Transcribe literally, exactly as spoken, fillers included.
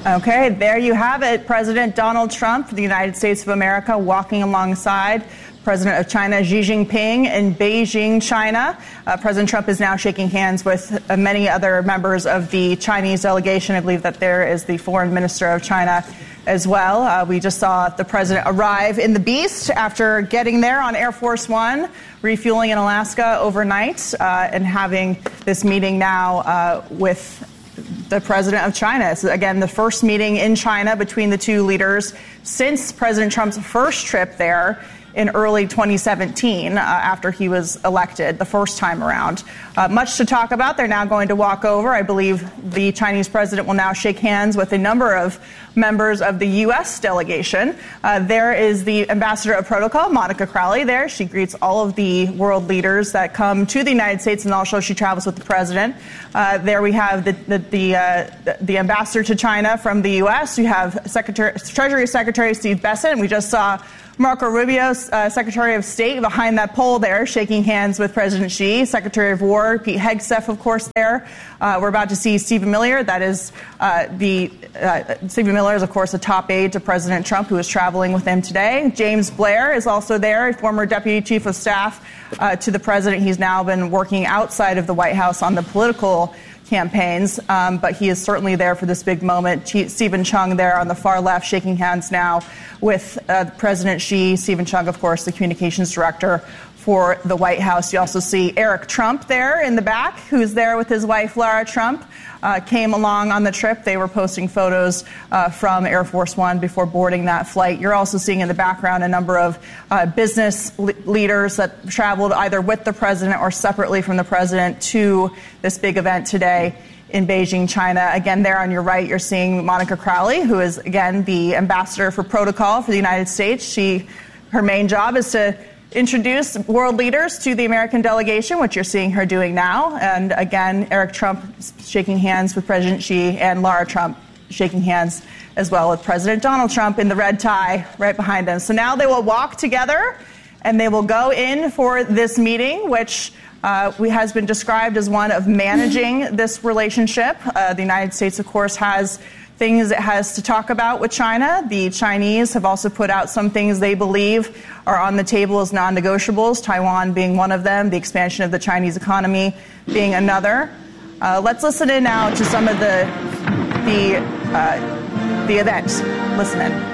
Okay, there you have it. President Donald Trump of the United States of America walking alongside President of China Xi Jinping in Beijing, China. Uh, President Trump is now shaking hands with uh, many other members of the Chinese delegation. I believe that there is the foreign minister of China as well. Uh, we just saw the president arrive in the Beast after getting there on Air Force One, refueling in Alaska overnight, uh, and having this meeting now uh, with the president of China. So again, the first meeting in China between the two leaders since President Trump's first trip there in early twenty seventeen, uh, after he was elected the first time around. Uh, much to talk about. They're now going to walk over. I believe the Chinese president will now shake hands with a number of members of the U S delegation. Uh, there is the ambassador of protocol, Monica Crowley, there. She greets all of the world leaders that come to the United States, and also she travels with the president. Uh, there we have the the the, uh, the ambassador to China from the U S. You have Secretary, Treasury Secretary Steve Bessent. We just saw Marco Rubio, uh, Secretary of State, behind that pole there, shaking hands with President Xi. Secretary of War, Pete Hegseth, of course, there. Uh, we're about to see Stephen Miller. That is uh, the uh, Stephen Miller is, of course, a top aide to President Trump, who is traveling with him today. James Blair is also there, a former deputy chief of staff uh, to the president. He's now been working outside of the White House on the political campaigns, um, but he is certainly there for this big moment. Stephen Chung there on the far left, shaking hands now with uh, President Xi. Stephen Chung, of course, the communications director for the White House. You also see Eric Trump there in the back, who's there with his wife, Lara Trump. Uh, came along on the trip. They were posting photos uh, from Air Force One before boarding that flight. You're also seeing in the background a number of uh, business le- leaders that traveled either with the president or separately from the president to this big event today in Beijing, China. Again, there on your right, you're seeing Monica Crowley, who is, again, the ambassador for protocol for the United States. She, her main job is to introduce world leaders to the American delegation, which you're seeing her doing now. And again, Eric Trump shaking hands with President Xi, and Lara Trump shaking hands as well with President Donald Trump in the red tie right behind them. So now they will walk together and they will go in for this meeting, which uh, we, has been described as one of managing this relationship. Uh, the United States, of course, has things it has to talk about with China. The Chinese have also put out some things they believe are on the table as non-negotiables, Taiwan being one of them, the expansion of the Chinese economy being another. Uh, let's listen in now to some of the the uh, the event. Listen in.